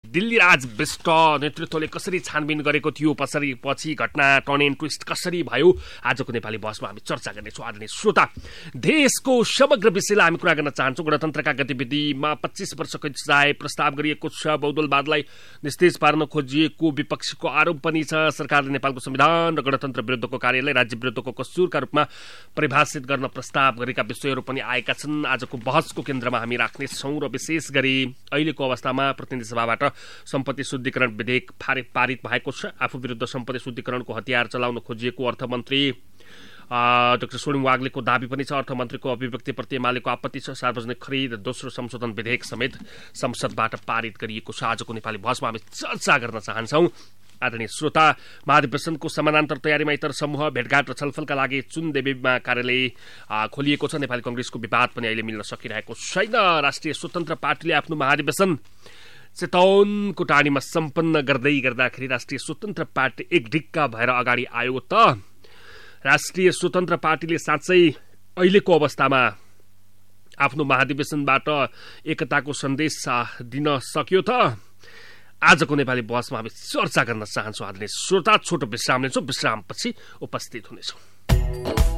दिल्ली राज विष्ट नेतृत्वले कसरी छानबिन गरेको थियो, पछि घटना टर्न एन्ड ट्विस्ट कसरी भयो, आजको नेपाली बहसमा हामी चर्चा गर्नेछौँ। आदरणीय श्रोता, देशको समग्र विषयलाई हामी कुरा गर्न चाहन्छौँ। गणतन्त्रका गतिविधिमा 25 वर्षको चाहे प्रस्ताव गरिएको छ। बहुदलवादलाई निस्तेज पार्न खोजिएको विपक्षीको आरोप पनि छ। सरकारले नेपालको संविधान र गणतन्त्र विरुद्धको कार्यलाई राज्य विरुद्धको कसुरका रूपमा परिभाषित गर्न प्रस्ताव गरेका विषयहरू पनि आएका छन्। आजको बहसको केन्द्रमा हामी राख्नेछौँ र विशेष गरी अहिलेको अवस्थामा प्रतिनिधि सभाबाट सम्पत्ति शुद्धिकरण विधेयक पारित भएको छ। आफू विरुद्ध सम्पत्ति शुद्धिकरणको हतियार चलाउन खोजिएको अर्थमन्त्री डाक्टर सोनिम वाग्लेको दाबी पनि छ। अर्थमन्त्रीको अभिव्यक्तिप्रति एमालेको आपत्ति छ। सार्वजनिक खरिद दोस्रो संशोधन विधेयक समेत संसदबाट पारित गरिएको छ। आजको नेपाली बहसमा हामी चर्चा गर्न चाहन्छौँ। आदरणीय श्रोता, महाधिवेशनको समानान्तर तयारीमा इतर समूह भेटघाट र छलफलका लागि चुनदेवीमा कार्यालय खोलिएको छ। नेपाली कंग्रेसको विवाद पनि अहिले मिल्न सकिरहेको छैन। राष्ट्रिय स्वतन्त्र पार्टीले आफ्नो महाधिवेशन चितवनको टाढीमा सम्पन्न गर्दाखेरि राष्ट्रिय स्वतन्त्र पार्टी एक ढिक्का भएर अगाडि आयो त। राष्ट्रिय स्वतन्त्र पार्टीले साँच्चै अहिलेको अवस्थामा आफ्नो महाधिवेशनबाट एकताको सन्देश दिन सक्यो त? आजको नेपाली बहसमा हामी चर्चा गर्न चाहन्छौँ। आदरणीय श्रोता, छोटो विश्राम लिन्छौँ। विश्रामपछि उपस्थित हुनेछौँ।